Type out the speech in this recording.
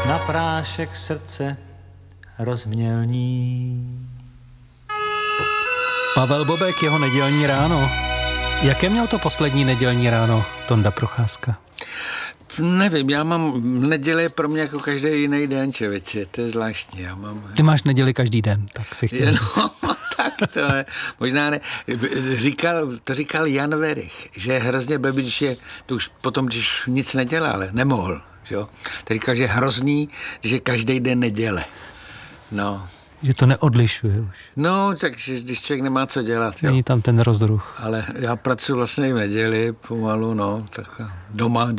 na prášek srdce rozmělní. Pavel Bobek, jeho nedělní ráno. Jaké měl to poslední nedělní ráno, Tonda Procházka? Nevím, já mám neděle pro mě jako každý jiný den, čevěče, to je zvláštní. Ty máš neděli každý den, tak si chtěl. No, tak to ne, možná ne. Říkal Jan Werich, že je hrozně blbý, když je, to už potom, když nic nedělá, ale nemohl, jo. To říkal, že je hrozný, že je každý den neděle. No. Že to neodlišuje už. No, takže když člověk nemá co dělat, jo. Není tam ten rozruch. Ale já pracuji vlastně i v neděli pomalu, no, tak doma